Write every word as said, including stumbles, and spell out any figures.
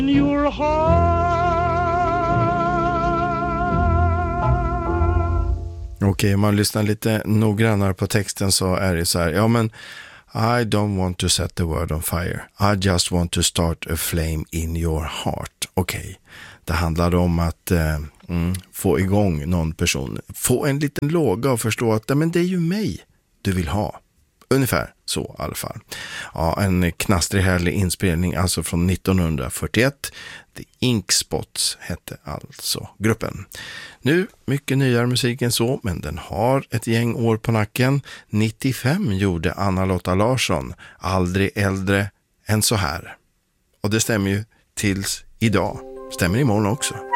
Your heart. Okej, om man lyssnar lite noggrannare på texten så är det så här. Ja, men I don't want to set the world on fire. I just want to start a flame in your heart. Okej, det handlar om att eh, mm, få igång någon person. Få en liten låga och förstå att men det är ju mig du vill ha. Ungefär så i alla fall. Ja, en knastrig härlig inspelning alltså från nittonhundrafyrtioett. The Ink Spots hette alltså gruppen. Nu mycket nyare musik än så, men den har ett gäng år på nacken. nittiofem gjorde Anna-Lotta Larsson Aldrig äldre än så här. Och det stämmer ju tills idag. Stämmer imorgon också.